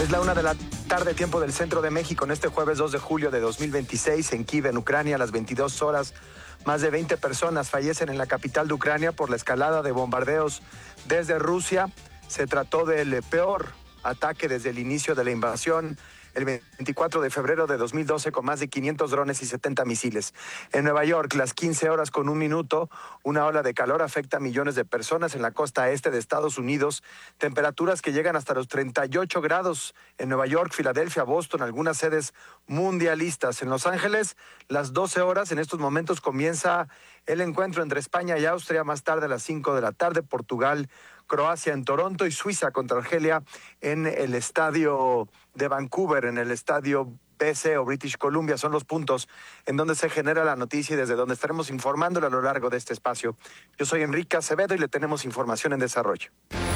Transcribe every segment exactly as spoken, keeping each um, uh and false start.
Es la una de la tarde, tiempo del centro de México, en este jueves dos de julio de dos mil veintiséis, en Kiev, en Ucrania, a las veintidós horas. Más de veinte personas fallecen en la capital de Ucrania por la escalada de bombardeos desde Rusia. Se trató del peor ataque desde el inicio de la invasión, el veinticuatro de febrero de dos mil doce, con más de quinientos drones y setenta misiles. En Nueva York, las quince horas con un minuto, una ola de calor afecta a millones de personas en la costa este de Estados Unidos. Temperaturas que llegan hasta los treinta y ocho grados en Nueva York, Filadelfia, Boston, algunas sedes mundialistas. En Los Ángeles, las doce horas, en estos momentos comienza el encuentro entre España y Austria. Más tarde, a las cinco de la tarde, Portugal, Croacia en Toronto y Suiza contra Argelia en el estadio de Vancouver, en el estadio B C o British Columbia. Son los puntos en donde se genera la noticia y desde donde estaremos informándole a lo largo de este espacio. Yo soy Enrique Acevedo y le tenemos información en desarrollo.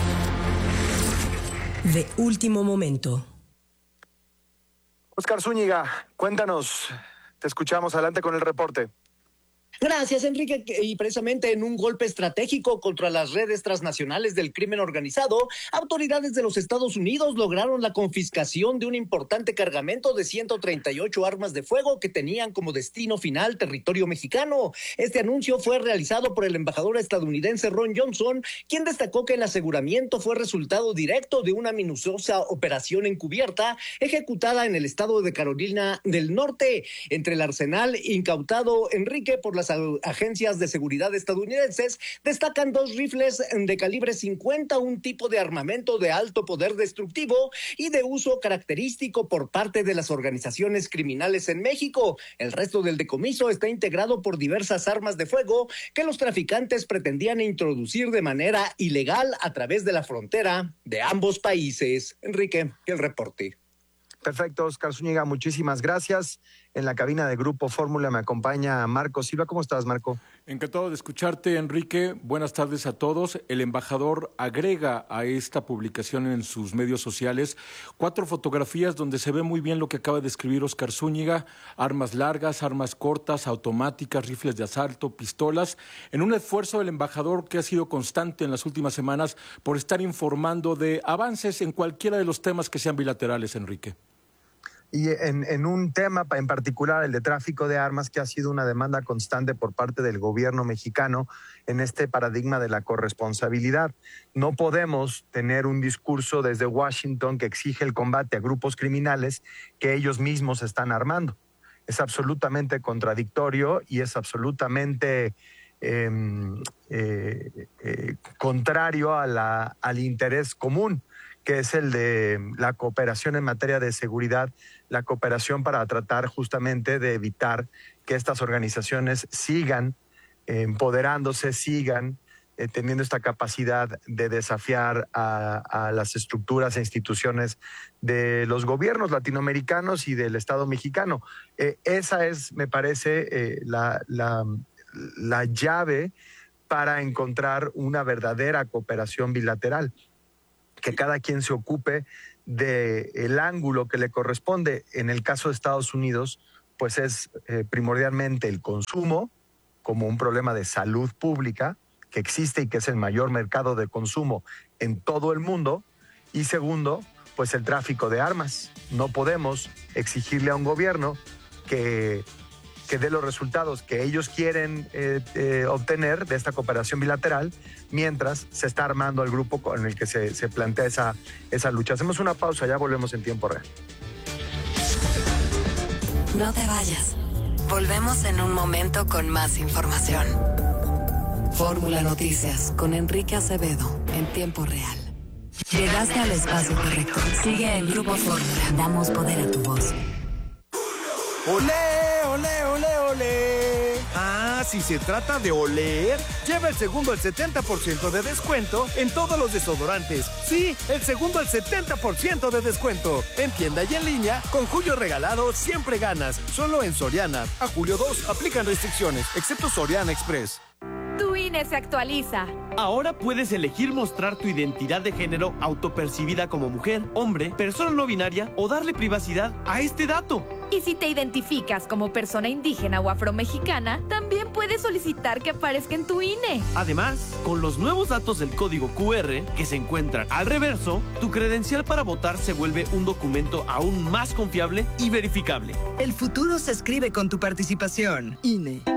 De último momento. Oscar Zúñiga, cuéntanos, te escuchamos, adelante con el reporte. Gracias, Enrique. Y precisamente en un golpe estratégico contra las redes transnacionales del crimen organizado, autoridades de los Estados Unidos lograron la confiscación de un importante cargamento de ciento treinta y ocho armas de fuego que tenían como destino final territorio mexicano. Este anuncio fue realizado por el embajador estadounidense Ron Johnson, quien destacó que el aseguramiento fue resultado directo de una minuciosa operación encubierta ejecutada en el estado de Carolina del Norte. Entre el arsenal incautado, Enrique, por las agencias de seguridad estadounidenses, destacan dos rifles de calibre cincuenta, un tipo de armamento de alto poder destructivo y de uso característico por parte de las organizaciones criminales en México. El resto del decomiso está integrado por diversas armas de fuego que los traficantes pretendían introducir de manera ilegal a través de la frontera de ambos países. Enrique, el reporte. Perfecto, Oscar Zúñiga, muchísimas gracias. En la cabina de Grupo Fórmula me acompaña Marco Silva. ¿Cómo estás, Marco? Encantado de escucharte, Enrique. Buenas tardes a todos. El embajador agrega a esta publicación en sus medios sociales cuatro fotografías donde se ve muy bien lo que acaba de escribir Oscar Zúñiga: armas largas, armas cortas, automáticas, rifles de asalto, pistolas, en un esfuerzo del embajador que ha sido constante en las últimas semanas por estar informando de avances en cualquiera de los temas que sean bilaterales, Enrique. Y en, en un tema en particular, el de tráfico de armas, que ha sido una demanda constante por parte del gobierno mexicano en este paradigma de la corresponsabilidad. No podemos tener un discurso desde Washington que exige el combate a grupos criminales que ellos mismos están armando. Es absolutamente contradictorio y es absolutamente eh, eh, eh, contrario a la, al interés común, que es el de la cooperación en materia de seguridad, la cooperación para tratar justamente de evitar que estas organizaciones sigan eh, empoderándose, sigan eh, teniendo esta capacidad de desafiar a, a las estructuras e instituciones de los gobiernos latinoamericanos y del Estado mexicano. Eh, esa es, me parece, eh, la, la, la llave para encontrar una verdadera cooperación bilateral. Que cada quien se ocupe del ángulo que le corresponde. En el caso de Estados Unidos, pues es eh, primordialmente el consumo como un problema de salud pública que existe y que es el mayor mercado de consumo en todo el mundo. Y segundo, pues el tráfico de armas. No podemos exigirle a un gobierno que... que dé los resultados que ellos quieren eh, eh, obtener de esta cooperación bilateral, mientras se está armando el grupo con el que se, se plantea esa, esa lucha. Hacemos una pausa, ya volvemos en tiempo real. No te vayas. Volvemos en un momento con más información. Fórmula Noticias con Enrique Acevedo en tiempo real. Llegaste al espacio correcto. Sigue en Grupo Fórmula. Damos poder a tu voz. ¡Olé, olé, olé, olé! Ah, si se trata de oler, lleva el segundo al setenta por ciento de descuento en todos los desodorantes. Sí, el segundo al setenta por ciento de descuento. En tienda y en línea, con Julio Regalado siempre ganas. Solo en Soriana. A julio dos aplican restricciones, excepto Soriana Express. Tu I N E se actualiza. Ahora puedes elegir mostrar tu identidad de género autopercibida como mujer, hombre, persona no binaria o darle privacidad a este dato. Y si te identificas como persona indígena o afromexicana, también puedes solicitar que aparezca en tu I N E. Además, con los nuevos datos del código Q R que se encuentran al reverso, tu credencial para votar se vuelve un documento aún más confiable y verificable. El futuro se escribe con tu participación. I N E.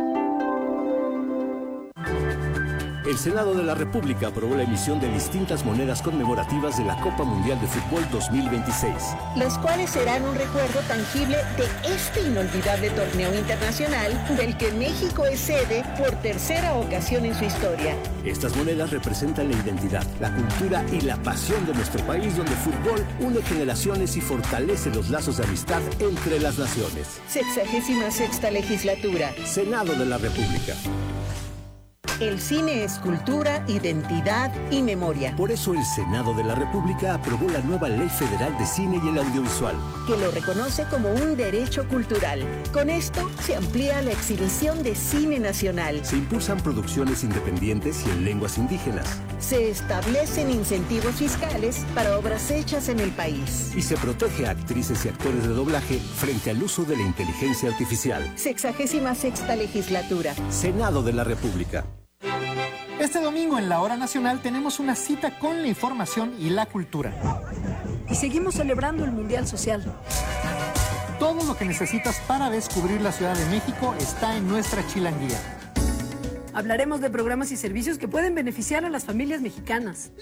El Senado de la República aprobó la emisión de distintas monedas conmemorativas de la Copa Mundial de Fútbol dos mil veintiséis. Las cuales serán un recuerdo tangible de este inolvidable torneo internacional del que México es sede por tercera ocasión en su historia. Estas monedas representan la identidad, la cultura y la pasión de nuestro país, donde el fútbol une generaciones y fortalece los lazos de amistad entre las naciones. Sexagésima sexta legislatura. Senado de la República. El cine es cultura, identidad y memoria. Por eso el Senado de la República aprobó la nueva Ley Federal de Cine y el Audiovisual, que lo reconoce como un derecho cultural. Con esto se amplía la exhibición de cine nacional. Se impulsan producciones independientes y en lenguas indígenas. Se establecen incentivos fiscales para obras hechas en el país. Y se protege a actrices y actores de doblaje frente al uso de la inteligencia artificial. Sexagésima sexta legislatura. Senado de la República. Este domingo en la Hora Nacional tenemos una cita con la información y la cultura. Y seguimos celebrando el Mundial Social. Todo lo que necesitas para descubrir la Ciudad de México está en nuestra chilanguía. Hablaremos de programas y servicios que pueden beneficiar a las familias mexicanas.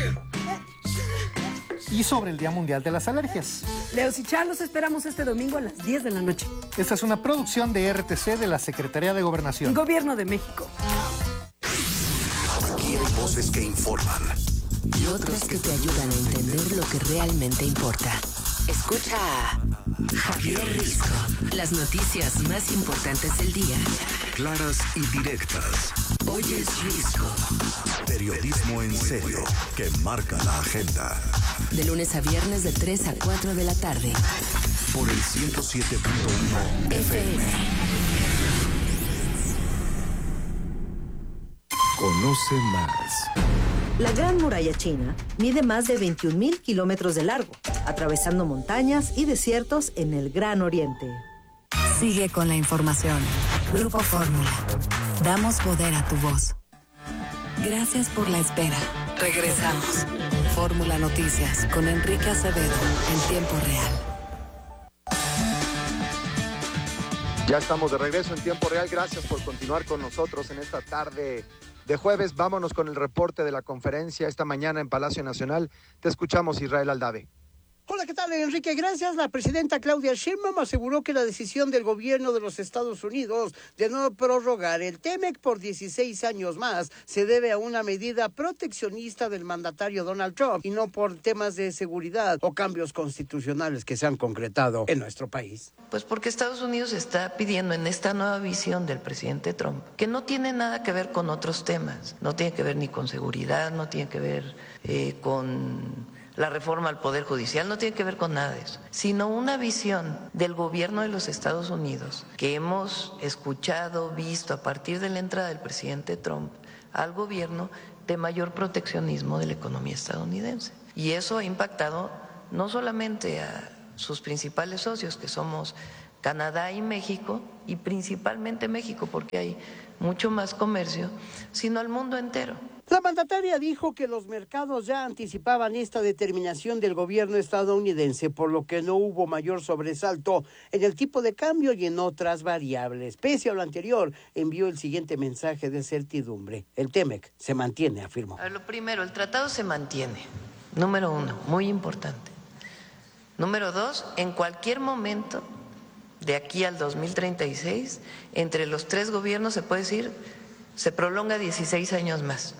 Y sobre el Día Mundial de las Alergias. Leos y Char, los esperamos este domingo a las diez de la noche. Esta es una producción de R T C de la Secretaría de Gobernación. Gobierno de México. Aquí hay voces que informan y otras que te ayudan a entender lo que realmente importa. Escucha a Javier Risco. Las noticias más importantes del día. Claras y directas. Oyes Risco. Periodismo en serio que marca la agenda. De lunes a viernes de tres a cuatro de la tarde. Por el ciento siete punto uno F M. Conoce más. La Gran Muralla China mide más de veintiún mil kilómetros de largo, atravesando montañas y desiertos en el Gran Oriente. Sigue con la información. Grupo Fórmula. Damos poder a tu voz. Gracias por la espera. Regresamos. Fórmula Noticias con Enrique Acevedo en tiempo real. Ya estamos de regreso en tiempo real. Gracias por continuar con nosotros en esta tarde de jueves. Vámonos con el reporte de la conferencia esta mañana en Palacio Nacional. Te escuchamos, Israel Aldave. Hola, ¿qué tal, Enrique? Gracias. La presidenta Claudia Sheinbaum aseguró que la decisión del gobierno de los Estados Unidos de no prorrogar el TEMEC por dieciséis años más se debe a una medida proteccionista del mandatario Donald Trump y no por temas de seguridad o cambios constitucionales que se han concretado en nuestro país. Pues porque Estados Unidos está pidiendo en esta nueva visión del presidente Trump, que no tiene nada que ver con otros temas, no tiene que ver ni con seguridad, no tiene que ver eh, con la reforma al Poder Judicial, no tiene que ver con nada de eso, sino una visión del gobierno de los Estados Unidos que hemos escuchado, visto a partir de la entrada del presidente Trump al gobierno de mayor proteccionismo de la economía estadounidense. Y eso ha impactado no solamente a sus principales socios, que somos Canadá y México, y principalmente México, porque hay mucho más comercio, sino al mundo entero. La mandataria dijo que los mercados ya anticipaban esta determinación del gobierno estadounidense, por lo que no hubo mayor sobresalto en el tipo de cambio y en otras variables. Pese a lo anterior, envió el siguiente mensaje de certidumbre. El TEMEC se mantiene, afirmó. A ver, lo primero, el tratado se mantiene. Número uno, muy importante. Número dos, en cualquier momento de aquí al dos mil treinta y seis, entre los tres gobiernos se puede decir, se prolonga dieciséis años más.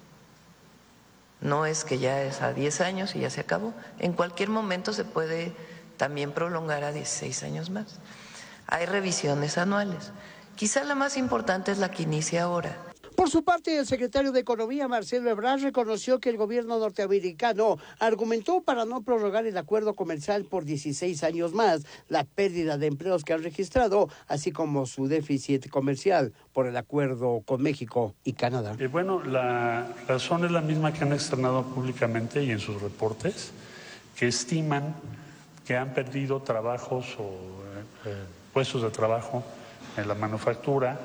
No es que ya es a diez años y ya se acabó. En cualquier momento se puede también prolongar a dieciséis años más. Hay revisiones anuales. Quizá la más importante es la que inicia ahora. Por su parte, el secretario de Economía, Marcelo Ebrard, reconoció que el gobierno norteamericano argumentó para no prorrogar el acuerdo comercial por dieciséis años más la pérdida de empleos que han registrado, así como su déficit comercial por el acuerdo con México y Canadá. Eh, bueno, la razón es la misma que han externado públicamente y en sus reportes, que estiman que han perdido trabajos o eh, puestos de trabajo en la manufactura,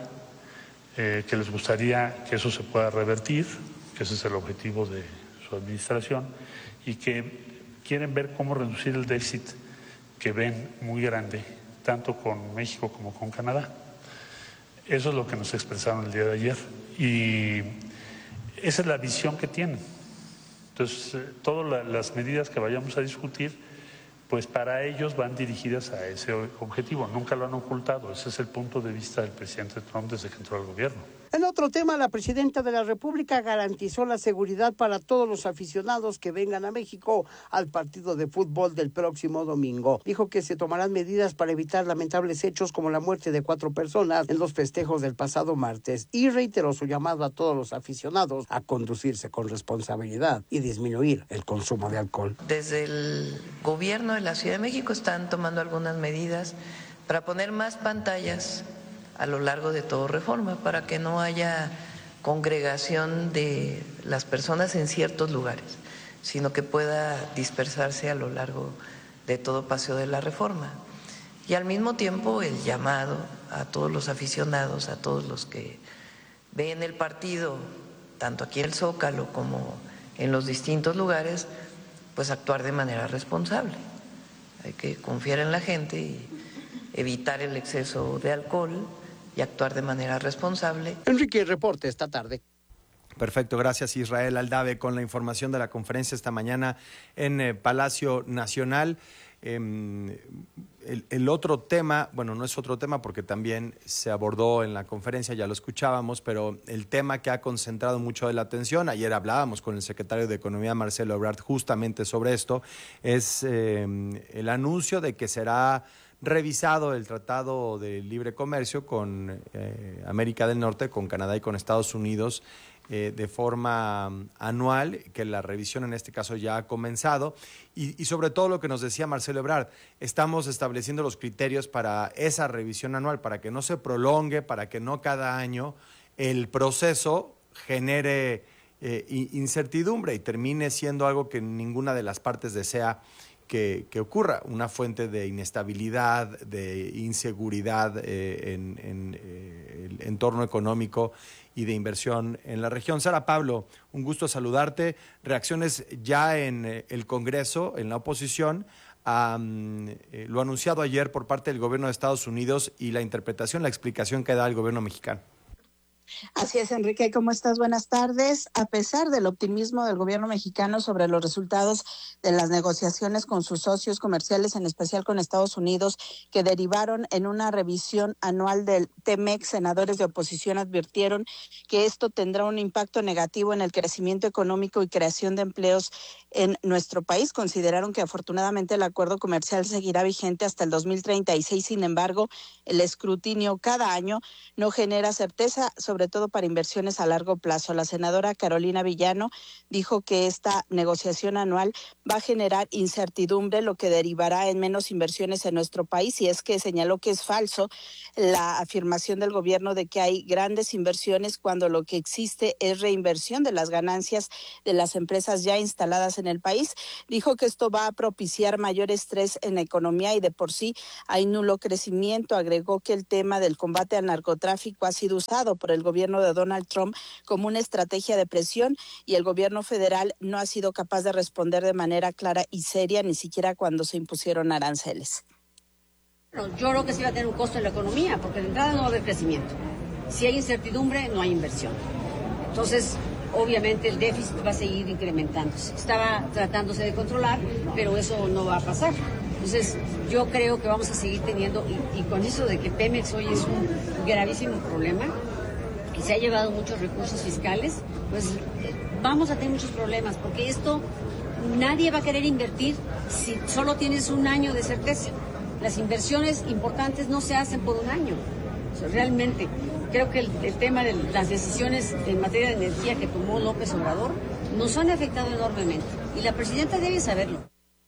eh, que les gustaría que eso se pueda revertir, que ese es el objetivo de su administración, y que quieren ver cómo reducir el déficit que ven muy grande, tanto con México como con Canadá. Eso es lo que nos expresaron el día de ayer y esa es la visión que tienen. Entonces, eh, todas la, las medidas que vayamos a discutir, pues para ellos van dirigidas a ese objetivo. Nunca lo han ocultado. Ese es el punto de vista del presidente Trump desde que entró al gobierno. En otro tema, la presidenta de la República garantizó la seguridad para todos los aficionados que vengan a México al partido de fútbol del próximo domingo. Dijo que se tomarán medidas para evitar lamentables hechos como la muerte de cuatro personas en los festejos del pasado martes y reiteró su llamado a todos los aficionados a conducirse con responsabilidad y disminuir el consumo de alcohol. Desde el gobierno de la Ciudad de México están tomando algunas medidas para poner más pantallas a lo largo de todo Reforma, para que no haya congregación de las personas en ciertos lugares, sino que pueda dispersarse a lo largo de todo Paseo de la Reforma. Y al mismo tiempo el llamado a todos los aficionados, a todos los que ven el partido, tanto aquí en el Zócalo como en los distintos lugares, pues actuar de manera responsable. Hay que confiar en la gente y evitar el exceso de alcohol y actuar de manera responsable. Enrique, reporte esta tarde. Perfecto, gracias Israel Aldave con la información de la conferencia esta mañana en eh, Palacio Nacional. Eh, el, el otro tema, bueno, no es otro tema porque también se abordó en la conferencia, ya lo escuchábamos, pero el tema que ha concentrado mucho de la atención, ayer hablábamos con el secretario de Economía, Marcelo Ebrard, justamente sobre esto, es eh, el anuncio de que será revisado el Tratado de Libre Comercio con eh, América del Norte, con Canadá y con Estados Unidos eh, de forma um, anual, que la revisión en este caso ya ha comenzado y, y sobre todo lo que nos decía Marcelo Ebrard, estamos estableciendo los criterios para esa revisión anual, para que no se prolongue, para que no cada año el proceso genere eh, incertidumbre y termine siendo algo que ninguna de las partes desea Que, que ocurra, una fuente de inestabilidad, de inseguridad eh, en, en eh, el entorno económico y de inversión en la región. Sara Pablo, un gusto saludarte. Reacciones ya en eh, el Congreso, en la oposición, a eh, lo anunciado ayer por parte del gobierno de Estados Unidos y la interpretación, la explicación que da el gobierno mexicano. Así es, Enrique, ¿cómo estás? Buenas tardes. A pesar del optimismo del gobierno mexicano sobre los resultados de las negociaciones con sus socios comerciales, en especial con Estados Unidos, que derivaron en una revisión anual del T-MEC, senadores de oposición advirtieron que esto tendrá un impacto negativo en el crecimiento económico y creación de empleos en nuestro país. Consideraron que afortunadamente el acuerdo comercial seguirá vigente hasta el dos mil treinta y seis. Sin embargo, el escrutinio cada año no genera certeza sobre sobre todo para inversiones a largo plazo. La senadora Carolina Villano dijo que esta negociación anual va a generar incertidumbre, lo que derivará en menos inversiones en nuestro país, y es que señaló que es falso la afirmación del gobierno de que hay grandes inversiones cuando lo que existe es reinversión de las ganancias de las empresas ya instaladas en el país. Dijo que esto va a propiciar mayor estrés en la economía y de por sí hay nulo crecimiento. Agregó que el tema del combate al narcotráfico ha sido usado por el gobierno de Donald Trump como una estrategia de presión y el gobierno federal no ha sido capaz de responder de manera clara y seria, ni siquiera cuando se impusieron aranceles. Yo creo que sí va a tener un costo en la economía, porque de entrada no va a haber crecimiento. Si hay incertidumbre, no hay inversión. Entonces, obviamente el déficit va a seguir incrementándose. Estaba tratándose de controlar, pero eso no va a pasar. Entonces, yo creo que vamos a seguir teniendo, y, y con eso de que Pemex hoy es un gravísimo problema, y se ha llevado muchos recursos fiscales, pues vamos a tener muchos problemas, porque esto nadie va a querer invertir si solo tienes un año de certeza. Las inversiones importantes no se hacen por un año. O sea, realmente, creo que el, el tema de las decisiones en materia de energía que tomó López Obrador nos han afectado enormemente, y la presidenta debe saberlo.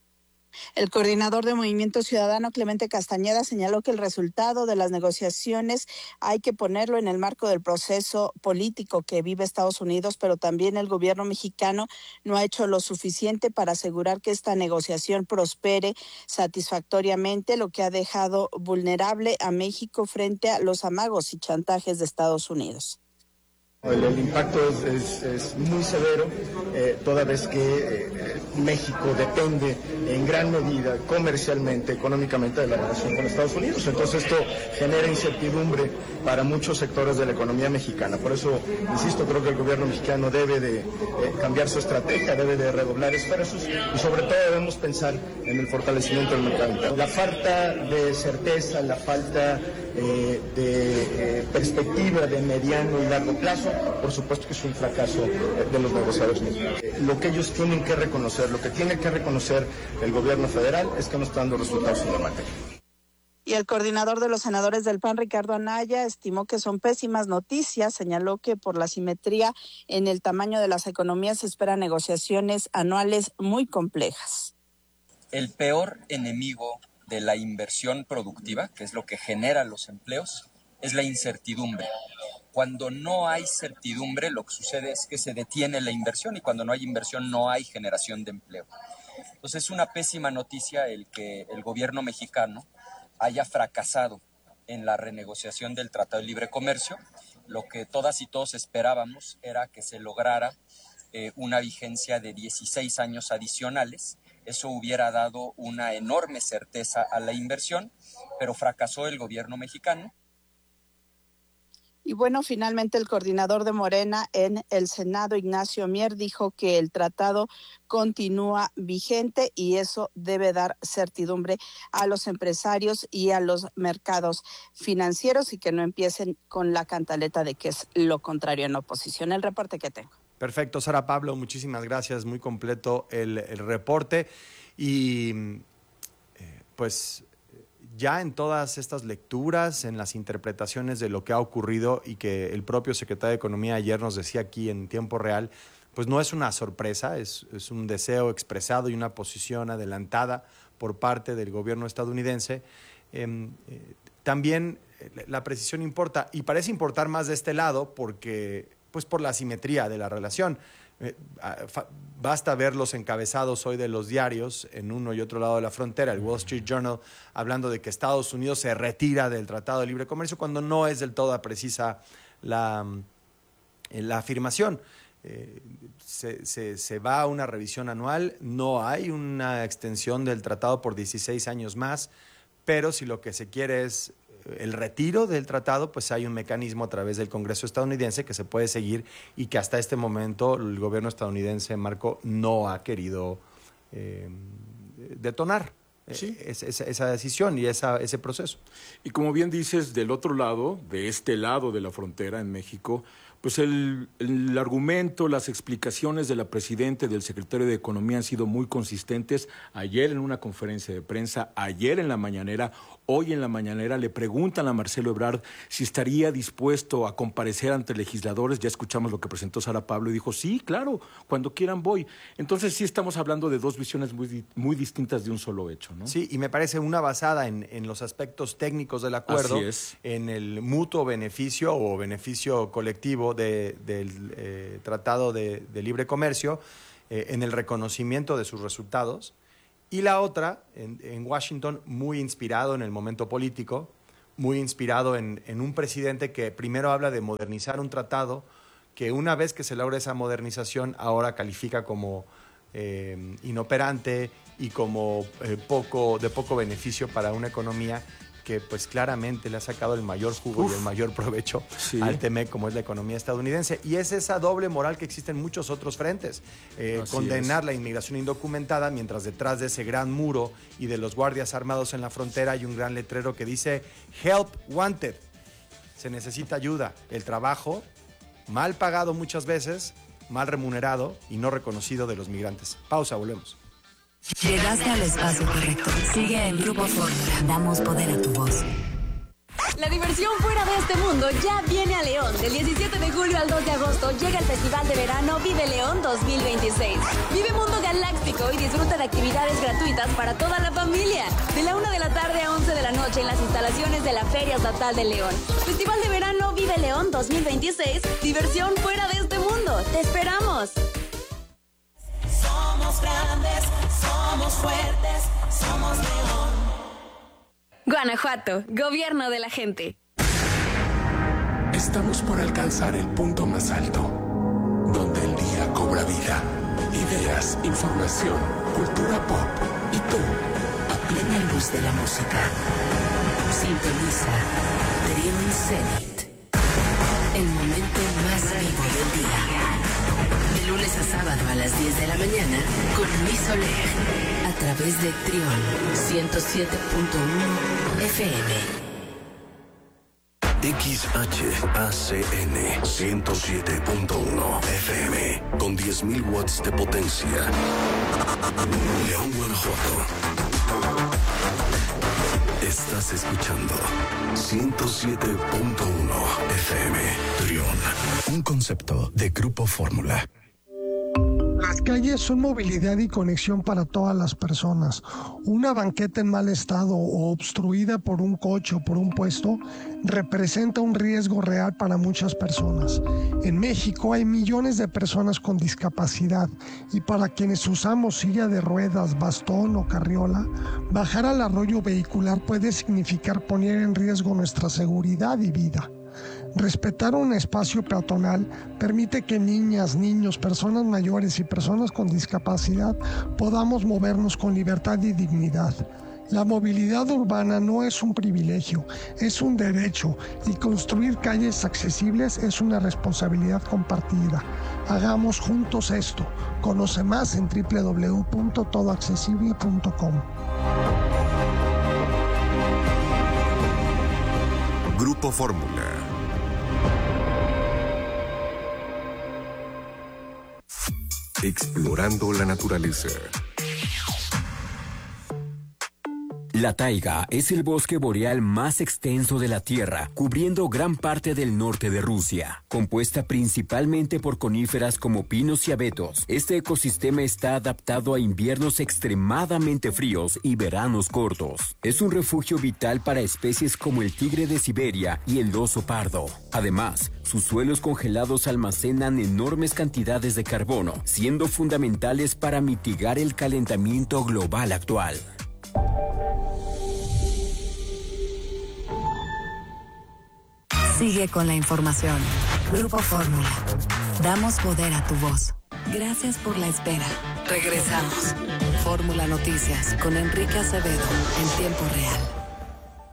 El coordinador de Movimiento Ciudadano, Clemente Castañeda, señaló que el resultado de las negociaciones hay que ponerlo en el marco del proceso político que vive Estados Unidos, pero también el gobierno mexicano no ha hecho lo suficiente para asegurar que esta negociación prospere satisfactoriamente, lo que ha dejado vulnerable a México frente a los amagos y chantajes de Estados Unidos. El, el impacto es, es, es muy severo, eh, toda vez que eh, México depende en gran medida comercialmente, económicamente de la relación con Estados Unidos. Entonces esto genera incertidumbre para muchos sectores de la economía mexicana. Por eso, insisto, creo que el gobierno mexicano debe de eh, cambiar su estrategia, debe de redoblar esfuerzos y sobre todo debemos pensar en el fortalecimiento del mercado interno. La falta de certeza, la falta eh, de eh, perspectiva de mediano y largo plazo, por supuesto que es un fracaso de los negociadores mexicanos. Lo que ellos tienen que reconocer, lo que tiene que reconocer el gobierno federal es que no está dando resultados en la materia. Y el coordinador de los senadores del P A N, Ricardo Anaya, estimó que son pésimas noticias. Señaló que por la simetría en el tamaño de las economías se esperan negociaciones anuales muy complejas. El peor enemigo de la inversión productiva, que es lo que genera los empleos, es la incertidumbre. Cuando no hay certidumbre, lo que sucede es que se detiene la inversión y cuando no hay inversión no hay generación de empleo. Entonces es una pésima noticia el que el gobierno mexicano haya fracasado en la renegociación del Tratado de Libre Comercio. Lo que todas y todos esperábamos era que se lograra eh, una vigencia de dieciséis años adicionales. Eso hubiera dado una enorme certeza a la inversión, pero fracasó el gobierno mexicano. Y bueno, finalmente el coordinador de Morena en el Senado, Ignacio Mier, dijo que el tratado continúa vigente y eso debe dar certidumbre a los empresarios y a los mercados financieros y que no empiecen con la cantaleta de que es lo contrario en oposición. El reporte que tengo. Perfecto, Sara Pablo, muchísimas gracias, muy completo el, el reporte y eh, pues... ya en todas estas lecturas, en las interpretaciones de lo que ha ocurrido y que el propio secretario de Economía ayer nos decía aquí en tiempo real, pues no es una sorpresa, es, es un deseo expresado y una posición adelantada por parte del gobierno estadounidense. Eh, eh, también la precisión importa y parece importar más de este lado porque, pues por la asimetría de la relación. Eh, basta ver los encabezados hoy de los diarios en uno y otro lado de la frontera, el Wall Street Journal hablando de que Estados Unidos se retira del Tratado de Libre Comercio cuando no es del todo precisa la, la afirmación. Eh, se, se, se va a una revisión anual, no hay una extensión del tratado por dieciséis años más, pero si lo que se quiere es el retiro del tratado, pues hay un mecanismo a través del Congreso estadounidense que se puede seguir y que hasta este momento el gobierno estadounidense, Marco, no ha querido eh, detonar ¿Sí? esa, esa, esa decisión y esa, ese proceso. Y como bien dices, del otro lado, de este lado de la frontera en México, pues el, el argumento, las explicaciones de la presidenta y del secretario de Economía han sido muy consistentes. Ayer en una conferencia de prensa, ayer en la mañanera, hoy en la mañanera le preguntan a Marcelo Ebrard si estaría dispuesto a comparecer ante legisladores. Ya escuchamos lo que presentó Sara Pablo y dijo, sí, claro, cuando quieran voy. Entonces sí estamos hablando de dos visiones muy, muy distintas de un solo hecho, ¿no? Sí, y me parece una basada en, en los aspectos técnicos del acuerdo, Así es. En el mutuo beneficio o beneficio colectivo de, del eh, Tratado de, de Libre Comercio, eh, en el reconocimiento de sus resultados. Y la otra, en, en Washington, muy inspirado en el momento político, muy inspirado en, en un presidente que primero habla de modernizar un tratado, que una vez que se logra esa modernización, ahora califica como eh, inoperante y como eh, poco, de poco beneficio para una economía que pues claramente le ha sacado el mayor jugo Uf, y el mayor provecho sí. al T M E C, como es la economía estadounidense. Y es esa doble moral que existe en muchos otros frentes. Eh, condenar es. la inmigración indocumentada, mientras detrás de ese gran muro y de los guardias armados en la frontera hay un gran letrero que dice Help Wanted. Se necesita ayuda. El trabajo, mal pagado muchas veces, mal remunerado y no reconocido de los migrantes. Pausa, volvemos. Llegaste al espacio correcto. Sigue en Grupo Fórmula. Damos poder a tu voz. La diversión fuera de este mundo ya viene a León. Del diecisiete de julio al dos de agosto llega el Festival de Verano Vive León dos mil veintiséis. Vive Mundo Galáctico y disfruta de actividades gratuitas gratuitas para toda la familia. De la una de la tarde a once de la noche en las instalaciones de la Feria Estatal de León. Festival de Verano Vive León dos mil veintiséis. Diversión fuera de este mundo. ¡Te esperamos! Somos grandes, somos fuertes, somos León. Guanajuato, gobierno de la gente. Estamos por alcanzar el punto más alto, donde el día cobra vida. Ideas, información, cultura pop y tú, a plena luz de la música. Sintoniza Trion Zenit, el momento más vivo del día. De lunes a sábado a las diez de la mañana con Luis Oleg, a través de Trion ciento siete punto uno F M. X H A C N ciento siete punto uno F M con diez mil watts de potencia. León, Guanajuato. Estás escuchando ciento siete punto uno F M. Trion, un concepto de Grupo Fórmula. Las calles son movilidad y conexión para todas las personas. Una banqueta en mal estado o obstruida por un coche o por un puesto representa un riesgo real para muchas personas. En México hay millones de personas con discapacidad y para quienes usamos silla de ruedas, bastón o carriola, bajar al arroyo vehicular puede significar poner en riesgo nuestra seguridad y vida. Respetar un espacio peatonal permite que niñas, niños, personas mayores y personas con discapacidad podamos movernos con libertad y dignidad. La movilidad urbana no es un privilegio, es un derecho y construir calles accesibles es una responsabilidad compartida. Hagamos juntos esto. Conoce más en doble u doble u doble u punto todo accesible punto com. Grupo Fórmula. Explorando la naturaleza. La taiga es el bosque boreal más extenso de la Tierra, cubriendo gran parte del norte de Rusia. Compuesta principalmente por coníferas como pinos y abetos, este ecosistema está adaptado a inviernos extremadamente fríos y veranos cortos. Es un refugio vital para especies como el tigre de Siberia y el oso pardo. Además, sus suelos congelados almacenan enormes cantidades de carbono, siendo fundamentales para mitigar el calentamiento global actual. Sigue con la información. Grupo Fórmula. Damos poder a tu voz. Gracias por la espera. Regresamos. Fórmula Noticias con Enrique Acevedo en tiempo real.